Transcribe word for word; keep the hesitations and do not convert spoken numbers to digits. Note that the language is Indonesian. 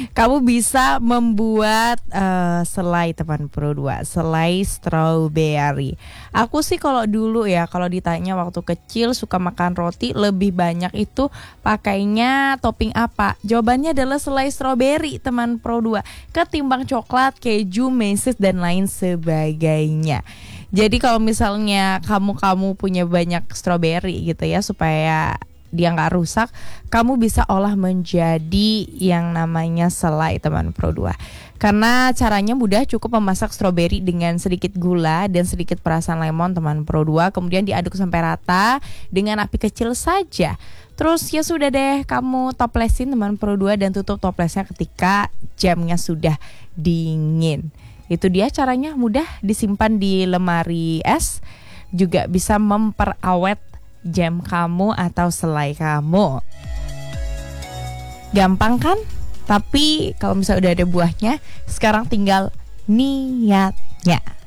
Kamu bisa membuat uh, selai teman Pro dua, selai strawberry. Aku sih kalau dulu ya, kalau ditanya waktu kecil suka makan roti lebih banyak itu pakainya topping apa? Jawabannya adalah selai strawberry teman Pro dua, ketimbang coklat, keju, meses dan lain sebagainya. Jadi kalau misalnya kamu-kamu punya banyak strawberry gitu ya, supaya dia nggak rusak, kamu bisa olah menjadi yang namanya selai teman Pro dua. Karena caranya mudah, cukup memasak stroberi dengan sedikit gula dan sedikit perasan lemon teman Pro dua, kemudian diaduk sampai rata dengan api kecil saja. Terus ya sudah deh, kamu toplesin teman Pro dua dan tutup toplesnya ketika jamnya sudah dingin. Itu dia caranya mudah, disimpan di lemari es, juga bisa memperawet jam kamu atau selai kamu. Gampang kan? Tapi kalau misalnya udah ada buahnya, sekarang tinggal niatnya.